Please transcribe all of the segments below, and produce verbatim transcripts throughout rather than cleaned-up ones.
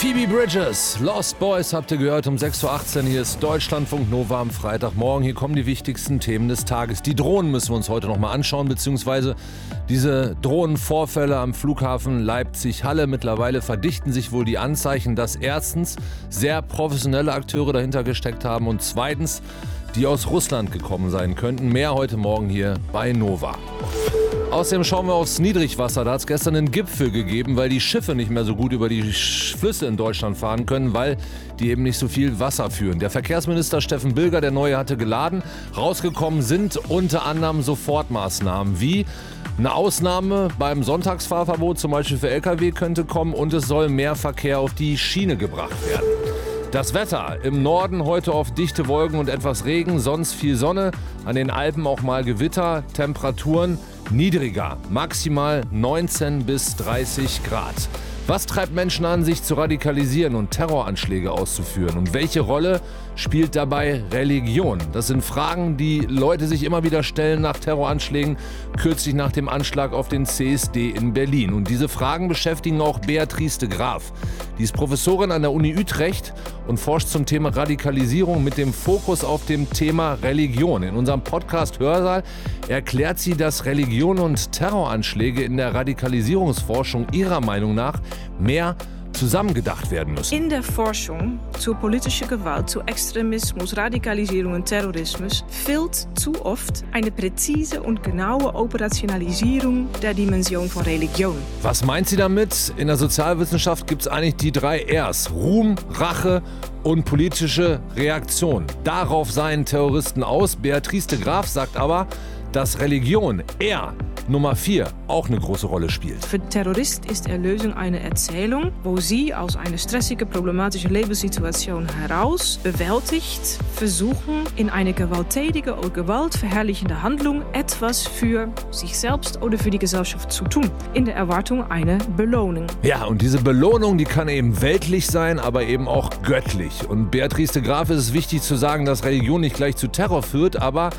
Phoebe Bridgers, Lost Boys habt ihr gehört um sechs Uhr achtzehn. Hier ist Deutschlandfunk Nova am Freitagmorgen. Hier kommen die wichtigsten Themen des Tages. Die Drohnen müssen wir uns heute nochmal anschauen, beziehungsweise diese Drohnenvorfälle am Flughafen Leipzig-Halle. Mittlerweile verdichten sich wohl die Anzeichen, dass erstens sehr professionelle Akteure dahinter gesteckt haben und zweitens die aus Russland gekommen sein könnten. Mehr heute Morgen hier bei Nova. Außerdem schauen wir aufs Niedrigwasser. Da hat es gestern einen Gipfel gegeben, weil die Schiffe nicht mehr so gut über die Flüsse in Deutschland fahren können, weil die eben nicht so viel Wasser führen. Der Verkehrsminister Steffen Bilger, der Neue, hatte geladen. Rausgekommen sind unter anderem Sofortmaßnahmen wie eine Ausnahme beim Sonntagsfahrverbot, zum Beispiel für L K W, könnte kommen und es soll mehr Verkehr auf die Schiene gebracht werden. Das Wetter: im Norden heute oft dichte Wolken und etwas Regen, sonst viel Sonne, an den Alpen auch mal Gewitter, Temperaturen niedriger, maximal neunzehn bis dreißig Grad. Was treibt Menschen an, sich zu radikalisieren und Terroranschläge auszuführen? Und welche Rolle spielt dabei Religion? Das sind Fragen, die Leute sich immer wieder stellen nach Terroranschlägen, kürzlich nach dem Anschlag auf den C S D in Berlin. Und diese Fragen beschäftigen auch Beatrice de Graaf. Die ist Professorin an der Uni Utrecht und forscht zum Thema Radikalisierung mit dem Fokus auf dem Thema Religion. In unserem Podcast Hörsaal erklärt sie, dass Religion und Terroranschläge in der Radikalisierungsforschung ihrer Meinung nach mehr zusammengedacht werden müssen. In der Forschung zur politischen Gewalt, zu Extremismus, Radikalisierung und Terrorismus fehlt zu oft eine präzise und genaue Operationalisierung der Dimension von Religion. Was meint sie damit? In der Sozialwissenschaft gibt es eigentlich die drei R's: Ruhm, Rache und politische Reaktion. Darauf seien Terroristen aus. Beatrice de Graaf sagt aber, dass Religion eher Nummer vier auch eine große Rolle spielt. Für Terrorist ist Erlösung eine Erzählung, wo sie aus einer stressigen, problematischen Lebenssituation heraus bewältigt versuchen, in eine gewalttätige oder gewaltverherrlichende Handlung etwas für sich selbst oder für die Gesellschaft zu tun, in der Erwartung einer Belohnung. Ja, und diese Belohnung, die kann eben weltlich sein, aber eben auch göttlich. Und Beatrice de Graaf ist es wichtig zu sagen, dass Religion nicht gleich zu Terror führt, aber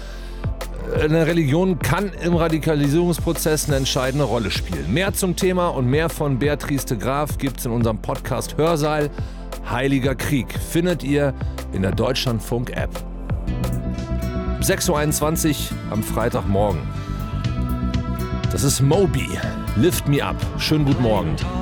eine Religion kann im Radikalisierungsprozess eine entscheidende Rolle spielen. Mehr zum Thema und mehr von Beatrice de Graaf gibt es in unserem Podcast Hörsaal. Heiliger Krieg findet ihr in der Deutschlandfunk-App. sechs Uhr einundzwanzig am Freitagmorgen. Das ist Moby. Lift Me Up. Schönen guten Morgen.